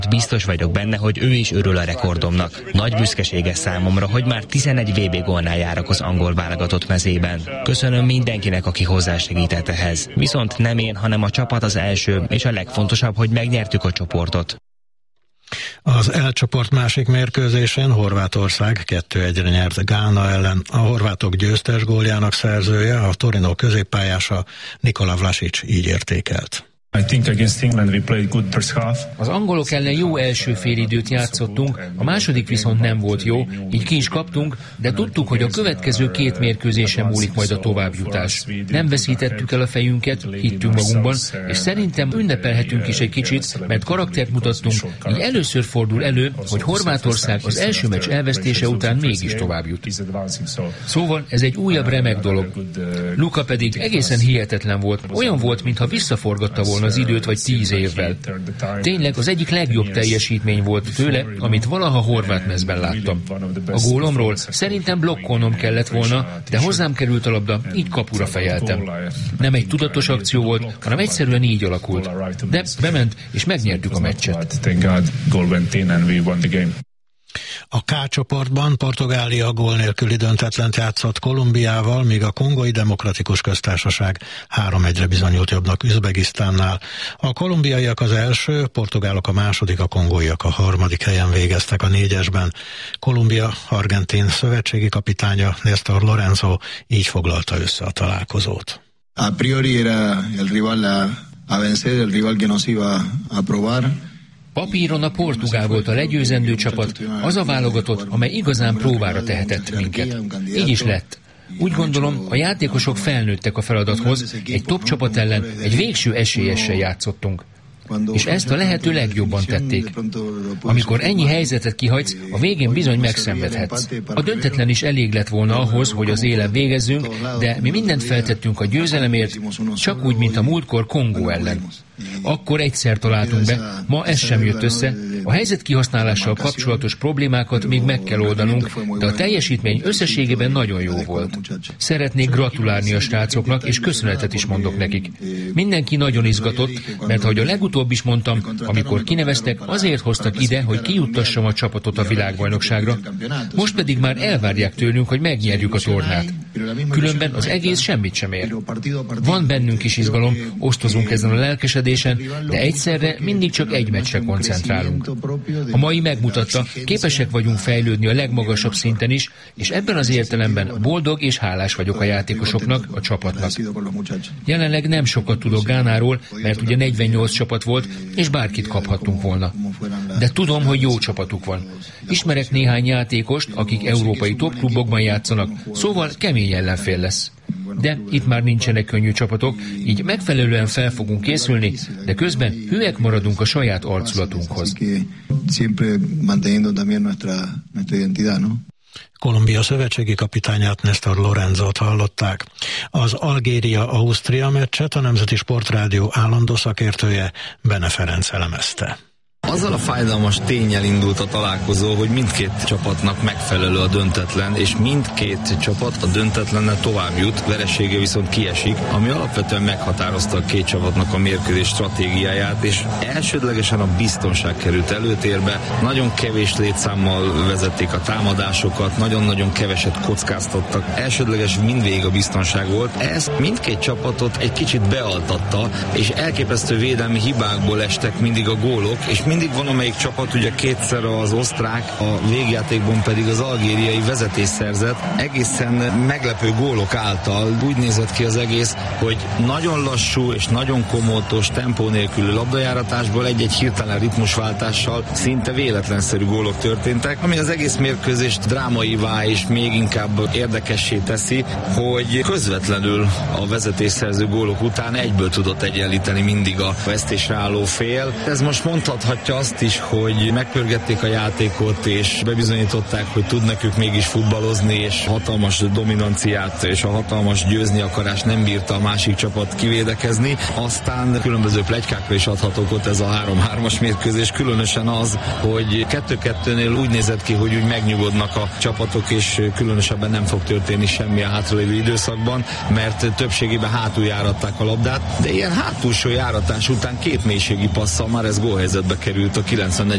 Biztos vagyok benne, hogy ő is örül a rekordomnak. Nagy büszkesége számomra, hogy már 11 VB gólnál járok az angol válogatott mezében. Köszönöm mindenkinek, aki hozzásegített ehhez. Viszont nem én, hanem a csapat az első, és a legfontosabb, hogy megnyertük a csoportot. Az L csoport másik mérkőzésén Horvátország 2-1-re nyert Gána ellen. A horvátok győztes góljának szerzője, a Torino középpályása Nikola Vlasic így értékelt. Az angolok ellen jó első félidőt játszottunk, a második viszont nem volt jó, így ki is kaptunk, de tudtuk, hogy a következő 2 mérkőzésen múlik majd a továbbjutás. Nem veszítettük el a fejünket, hittünk magunkban, és szerintem ünnepelhetünk is egy kicsit, mert karaktert mutattunk, így először fordul elő, hogy Horvátország az első meccs elvesztése után mégis továbbjut. Szóval ez egy újabb remek dolog. Luka pedig egészen hihetetlen volt, olyan volt, mintha visszaforgatta volna az időt vagy 10 évvel. Tényleg az egyik legjobb teljesítmény volt tőle, amit valaha horvát mezben láttam. A gólomról szerintem blokkolnom kellett volna, de hozzám került a labda, így kapura fejeltem. Nem egy tudatos akció volt, hanem egyszerűen így alakult. De bement, és megnyertük a meccset. A K csoportban Portugália gól nélküli döntetlent játszott Kolumbiával, míg a Kongói Demokratikus Köztársaság 3-1-re bizonyult jobbnak Üzbegisztánnál. A kolumbiaiak az első, portugálok a második, a kongóiak a harmadik helyen végeztek a 4-esben. Kolumbia argentin szövetségi kapitánya Néstor Lorenzo így foglalta össze a találkozót. A priori era el rival a vencer, el rival que nos iba a probar. Papíron a portugál volt a legyőzendő csapat, az a válogatott, amely igazán próbára tehetett minket. Így is lett. Úgy gondolom, a játékosok felnőttek a feladathoz, egy top csapat ellen egy végső esélyessel játszottunk. És ezt a lehető legjobban tették. Amikor ennyi helyzetet kihagysz, a végén bizony megszenvedhetsz. A döntetlen is elég lett volna ahhoz, hogy az élen végezzünk, de mi mindent feltettünk a győzelemért, csak úgy, mint a múltkor Kongó ellen. Akkor egyszer találtunk be, ma ez sem jött össze. A helyzet kihasználással kapcsolatos problémákat még meg kell oldanunk, de a teljesítmény összességében nagyon jó volt. Szeretnék gratulálni a srácoknak, és köszönetet is mondok nekik. Mindenki nagyon izgatott, mert ahogy a legutóbb is mondtam, amikor kineveztek, azért hoztak ide, hogy kijuttassam a csapatot a világbajnokságra. Most pedig már elvárják tőlünk, hogy megnyerjük a tornát. Különben az egész semmit sem ér. Van bennünk is izgalom, osztozunk ezen a lelkesedésen, de egyszerre mindig csak egy meccsre koncentrálunk. A mai megmutatta, képesek vagyunk fejlődni a legmagasabb szinten is, és ebben az értelemben boldog és hálás vagyok a játékosoknak, a csapatnak. Jelenleg nem sokat tudok Gánáról, mert ugye 48 csapat volt, és bárkit kaphattunk volna. De tudom, hogy jó csapatuk van. Ismerek néhány játékost, akik európai topklubokban játszanak, szóval kemény ellenfél lesz. De itt már nincsenek könnyű csapatok, így megfelelően fel fogunk készülni, de közben hűek maradunk a saját arculatunkhoz. Kolumbia szövetségi kapitányát, Néstor Lorenzót hallották. Az Algéria-Ausztria meccset a Nemzeti Sportrádió állandó szakértője Bene Ferenc elemezte. Azzal a fájdalmas ténnyel indult a találkozó, hogy mindkét csapatnak megfelelő a döntetlen, és mindkét csapat a döntetlennel tovább jut, veresége viszont kiesik, ami alapvetően meghatározta a két csapatnak a mérkőzés stratégiáját, és elsődlegesen a biztonság került előtérbe. Nagyon kevés létszámmal vezették a támadásokat, nagyon-nagyon keveset kockáztattak. Elsődleges mindvégig a biztonság volt. Ez mindkét csapatot egy kicsit bealtatta, és elképesztő védelmi hibákból estek mindig a gólok, és mindig van, amelyik csapat, ugye kétszer az osztrák, a végjátékban pedig az algériai vezetés szerzett. Egészen meglepő gólok által úgy nézett ki az egész, hogy nagyon lassú és nagyon komótos, tempó nélküli labdajáratásból egy-egy hirtelen ritmusváltással szinte véletlenszerű gólok történtek, ami az egész mérkőzést drámaivá és még inkább érdekessé teszi, hogy közvetlenül a vezetésszerző gólok után egyből tudott egyenlíteni mindig a vesztésre álló fél. Ez most mondhatja azt is, hogy megpörgették a játékot, és bebizonyították, hogy tudnak ők mégis futballozni, és hatalmas dominanciát és a hatalmas győzni akarást nem bírta a másik csapat kivédekezni. Aztán különböző pletykákra is adhatok ott ez a 3-3-as mérkőzés, különösen az, hogy 2-2-nél úgy nézett ki, hogy úgy megnyugodnak a csapatok, és különösebben nem fog történni semmi a hátralévő időszakban, mert többségében hátul járatták a labdát, de ilyen hátulsó járatás után két mélységi passzal már ez gólhelyzetbe került sikerült a 94